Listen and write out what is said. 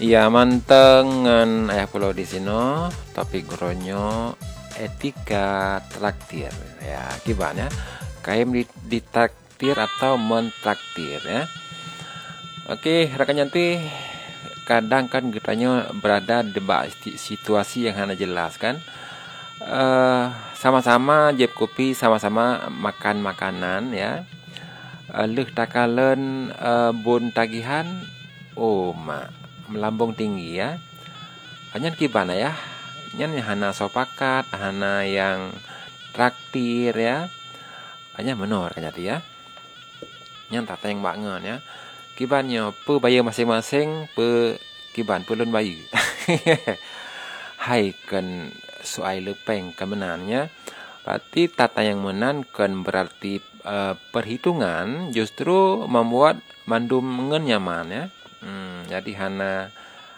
Iya mantengan ayah pulau di sini topik gronyo etika traktir ya gimana kayak ditraktir atau mentraktir ya. Oke rekan nyanti kadang kan kitanya berada di situasi yang hanya jelas kan. Sama-sama jeb kopi sama-sama makan makanan ya. Leh takalen bun tagihan melambung tinggi ya. Hanya gimana ya? Nyan hana sopakat, hana yang traktir ya. Hanya menor kan ya. Nyan tata yang bangun ya. Kibannya pe bayar masing-masing pe kiban pelun bayu. Hai kan soal lepeng kemenannya. Berarti tata yang menan kan berarti perhitungan justru membuat mandum nyaman ya. Jadi hana